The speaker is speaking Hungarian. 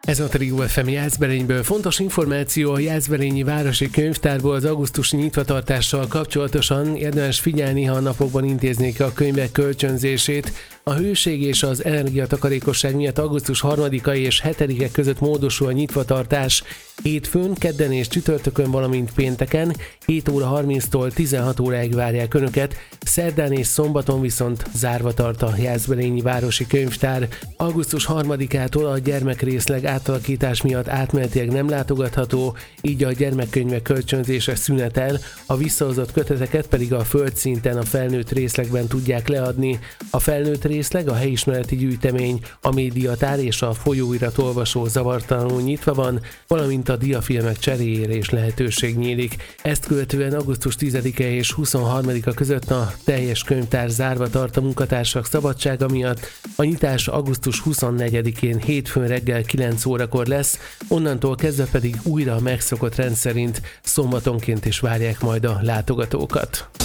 Ez a Trigó FM Jászberényből fontos információ a Jászberényi Városi Könyvtárból az augusztusi nyitvatartással kapcsolatosan. Érdemes figyelni, ha a napokban intéznék a könyvek kölcsönzését. A hőség és az energiatakarékosság miatt augusztus 3-a és 7-e között módosul a nyitvatartás hétfőn, kedden és csütörtökön, valamint pénteken 7 óra 30-tól 16 óráig várják Önöket, szerdán és szombaton viszont zárva tart a Jászberényi Városi Könyvtár. Augusztus 3-ától a gyermekrészleg átalakítás miatt átmenetileg nem látogatható, így a gyermekkönyvek kölcsönzése szünetel, a visszahozott köteteket pedig a földszinten a felnőtt részlegben tudják leadni. A felnőtt részleg, a helyismereti gyűjtemény, a médiatár és a folyóirat olvasó zavartalanul nyitva van, valamint a diafilmek cseréjére is lehetőség nyílik. Ezt követően augusztus 10-e és 23-a között a teljes könyvtár zárva tart a munkatársak szabadsága miatt. A nyitás augusztus 24-én hétfőn reggel 9 órakor lesz, onnantól kezdve pedig újra a megszokott rend szerint szombatonként is várják majd a látogatókat.